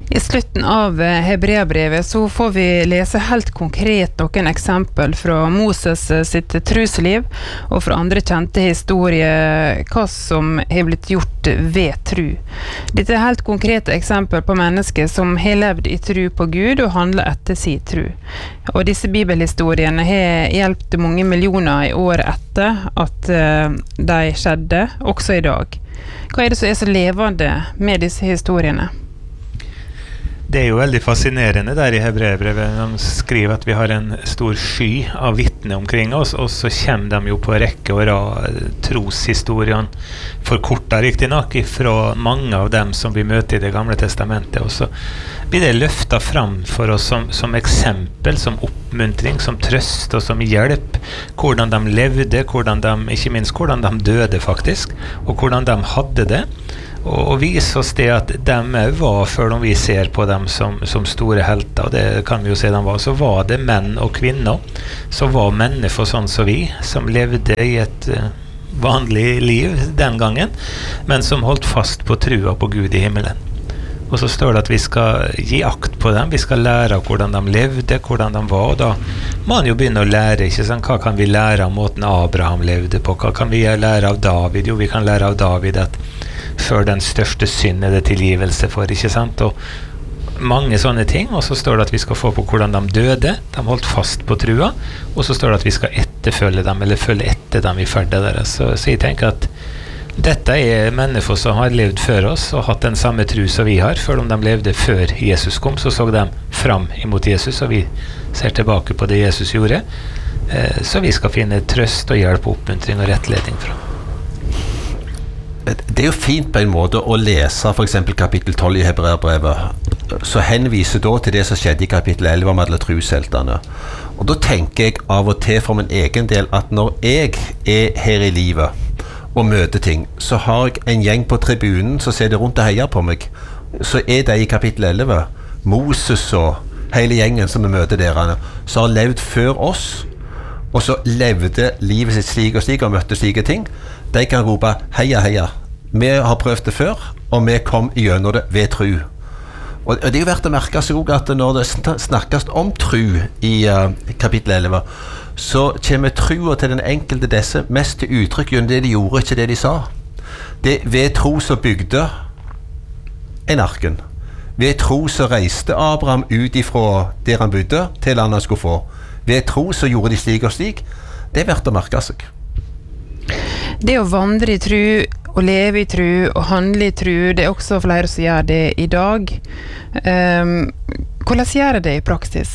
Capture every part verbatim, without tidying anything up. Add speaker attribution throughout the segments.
Speaker 1: I slutten av Hebreabrevet så får vi lese helt konkret noen eksempel fra Moses sitt trusliv og fra andre kjente historier hva som har blitt gjort ved tru. Dette er helt konkrete eksempel på mennesker som har levd i tru på Gud og handlet etter sin tru. Og disse bibelhistoriene har hjulpet mange millioner i år etter at de skjedde, også i dag. Hva er det som er så levende med disse historiene?
Speaker 2: Det er jo veldig fascinerende der i Hebreabrevet. De skriver at vi har en stor sky av vittner omkring oss, og så kommer de jo på rekke og rad troshistorien forkortet riktig nok fra mange av dem som vi møter i det gamle testamentet. Og så blir det løftet fram for oss som, som eksempel, som oppmuntring, som trøst og som hjelp. Hvordan de levde, hvordan de, ikke minst hvordan de døde faktisk, og hvordan de hadde det. Og, og vise oss det at de var, før vi ser på dem som, som store helter, og det kan vi jo se de var, så var det menn og kvinner, så var mennesker sånn som vi, som levde i et uh, vanlig liv den gangen, men som holdt fast på trua på Gud i himmelen. Og så står det at vi skal gi akt på dem, vi skal lære av hvordan de levde, hvordan de var, og da må man jo begynne å lære, ikke sant? Hva kan vi lære av måten Abraham levde på, hva kan vi lære av David? Jo, vi kan lære av David at før den største synd er det tilgivelse for, ikke sant? Og mange sånne ting, og så står det at vi skal få på hvordan de døde, de holdt fast på trua, og så står det at vi skal etterfølge dem, eller følge etter dem i ferdet deres. Så, så jeg tenker at dette er mennesker som har levd før oss, og hatt den samme tru som vi har, før om de levde før Jesus kom, så så de fram imot Jesus, og vi ser tilbake på det Jesus gjorde, eh, så vi skal finne trøst og hjelp, oppmuntring og rettledning fra.
Speaker 3: Det er jo fint på en måte å lese for eksempel kapittel tolv i Hebreabrevet, så henviser da til det som skjedde i kapittel elleve om alle trusheltene. Og da tenker jeg av og til for min egen del at når jeg er her i livet og møter ting, så har jeg en gjeng på tribunen som ser det rundt og heier på meg. Så er det i kapittel elleve Moses og hele gjengen som vi møter der, som har levd før oss, og så levde livet sitt slik og slik og møtte slike ting. De kan rope heia, heia. Vi har prøvd det før, og vi kom gjennom det ved tru. Og det er jo verdt å merke seg også at når det snakkes om tru i uh, kapittel elleve, så kommer trua til den enkelte disse mest til uttrykk gjennom det de gjorde, ikke det de sa. Det ved tro som bygde en arken. Ved tro som reiste Abraham ut ifra der han bodde, til landet han skulle få. Ved tro så gjorde de slik og slik. Det er verdt å merke seg.
Speaker 1: Det å vandre i tru, å leve i tru og handle i tru, det er også flere som gjør det i dag. Um, hvordan gjør det i praksis?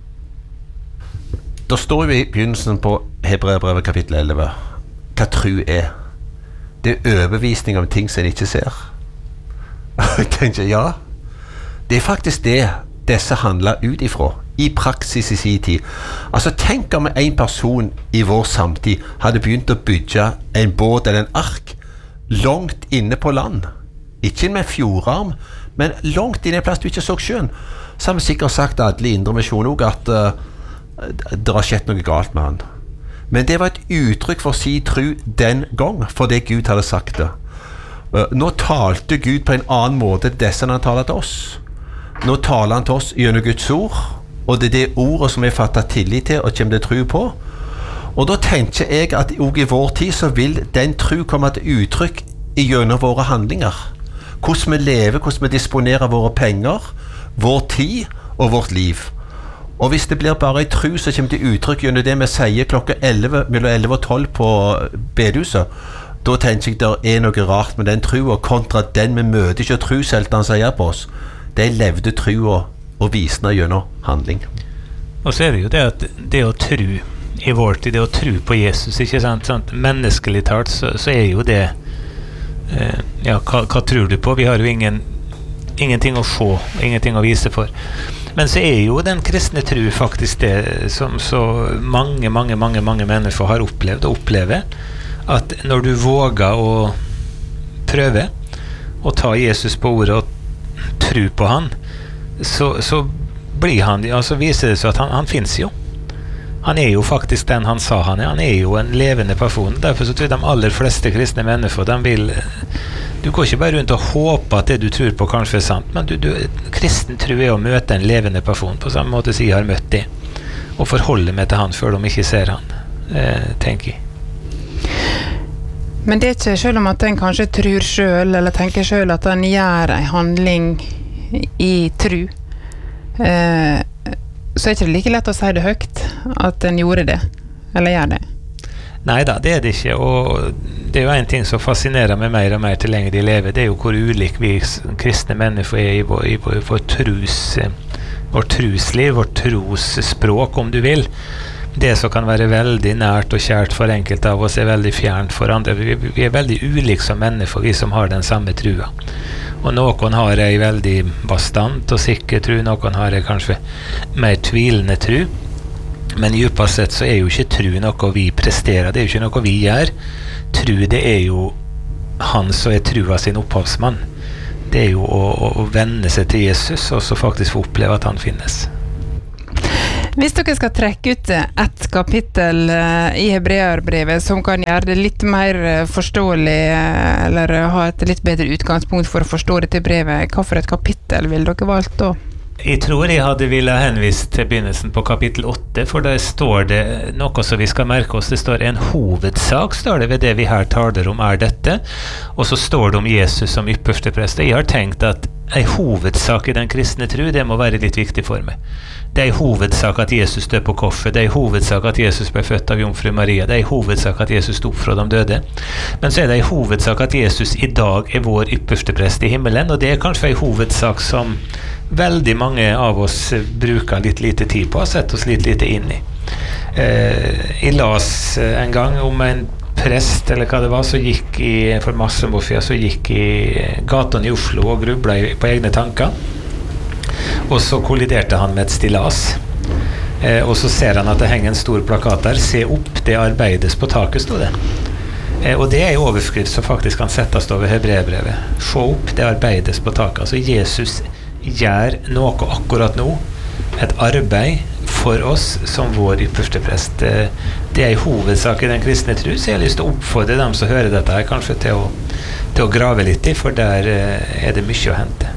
Speaker 3: Da står vi i begynnelsen på Hebreabrevet kapittel elleve. Hva tru er? Det er overbevisning om ting som en ikke ser. Jeg tenker, ja. Det er faktisk det disse handler ut ifra, i praksis i sin tid. Altså, tenk om en person i vår samtid hadde begynt å bygge en båt eller en ark langt inne på land. Ikke med fjordarm, men langt inne i en plass du ikke så sjøen. Så har vi sikkert sagt alle i Indre Misjon også at uh, det har skjedd noe galt med han. Men det var et uttrykk for si tru den gang, for det Gud hadde sagt det. Uh, nå talte Gud på en annen måte til disse enn han taler til oss. Nå taler han til oss gjennom Guds ord, og det er det ordet som vi fatter tillit til og kommer til tru på. Og da tenker jeg at også i vår tid så vil den tru komme til uttrykk gjennom våre handlinger. Hvordan vi lever, hvordan vi disponerer våre penger, vår tid og vårt liv. Og hvis det blir bare en tru som kommer til uttrykk gjennom det vi sier klokka elleve, mellom elleve og tolv på bedehuset, da tenker jeg det er noe rart med den trua kontra den vi møter ikke trusheltene sier på oss. De levde trua og visna gjennom handling.
Speaker 2: Og så er det jo det at det å tru i vår tid, det å tru på Jesus, ikke sant? sant? Menneskelig talt, så, så er jo det eh, ja, hva, hva tror du på? Vi har jo ingen, ingenting å få, ingenting å vise for. Men så er jo den kristne tru faktisk det som så mange, mange, mange, mange mennesker har opplevd og opplever, at når du våger å prøve å ta Jesus på ordet og tro på han, så, så blir han, altså viser det seg at han, han finnes jo. Han er jo faktisk den han sa han er. Han er jo en levende person. Derfor så tror jeg de aller fleste kristne mennesker, de vil, Du går ikke bare rundt og håper at det du tror på kanskje er sant, men du, du, kristen tro er å møte en levende person på samme måte som jeg har møtt det, og forholde meg til han før de ikke ser han, eh, tenker jeg.
Speaker 1: Men det er ikke selv om at en kanskje tror selv, eller tenker selv at en gjør en handling i tro, eh, så er ikke det like lett å si det høyt at en gjorde det, eller gjør det.
Speaker 2: Neida, det er det ikke, og det er jo en ting som fascinerer meg mer og mer til lenger de lever, det er jo hvor ulik vi kristne mennesker er i vår, i vår, vår trus, vår trusliv, vår trosspråk, om du vil. Det som kan være veldig nært og kjært for enkelte av oss er veldig fjernt for andre. Vi, vi er veldig ulike som mennesker, vi som har den samme trua. Og noen har en veldig bastant og sikker tro, noen har en kanskje mer tvilende tro. Men djupest sett så er jo ikke tro noe vi presterer, det er jo ikke noe vi gjør. Tro, det er jo han som er trua sin opphavsmann. Det er jo å, å vende seg til Jesus, og så faktisk få oppleve at han finnes.
Speaker 1: Hvis dere skal trekke ut et kapittel i Hebreerbrevet som kan gjøre det litt mer forståelig, eller ha et litt bedre utgangspunkt for å forstå dette brevet, hva for et kapittel vil dere valgt da?
Speaker 2: Jeg tror jeg hadde ville henvist til begynnelsen på kapittel åtte, for der står det noe som vi skal merke oss. Det står en hovedsak, står det ved det vi her taler om, er dette. Og så står det om Jesus som ypperste prest. Jeg har tenkt at en hovedsak i den kristne tro, det må være litt viktig for meg. Det er en hovedsak at Jesus døde på korset, det er en hovedsak at Jesus ble født av Jomfru Maria, det er en hovedsak at Jesus sto opp fra de døde. Men så er det en hovedsak at Jesus i dag er vår ypperste prest i himmelen, og det er kanskje en hovedsak som veldig mange av oss bruker litt lite tid på, og setter oss litt lite inn i. Eh, jeg las en gang om en prest, eller hva det var, så gikk i, for masse år siden, så gikk i gatene i Oslo og grublet på egne tanker. Og så kolliderte han med et stillas. Eh, og så ser han at det henger en stor plakat der. Se opp, det arbeides på taket, stod det. Eh, og det er en overskrift som faktisk kan settes over Hebreerbrevet. Se opp, det arbeides på taket. Altså Jesus gjør noe akkurat nå. Et arbeid for oss som vår ypperste prest. Eh, det er en hovedsak i den kristne tro, så jeg har lyst til å oppfordre dem som hører dette her, kanskje til å, til å grave litt i, for der eh, er det mye å hente.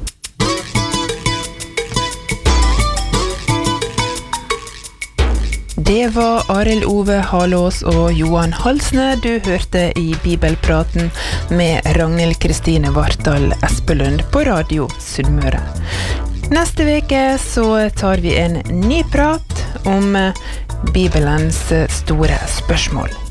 Speaker 1: Det var Arild Ove Halås og Johan Halsne du hørte i Bibelpraten med Ragnhild Kristine Vartdal Espelund på Radio Sunnmøre. Neste veke så tar vi en ny prat om Bibelens store spørsmål.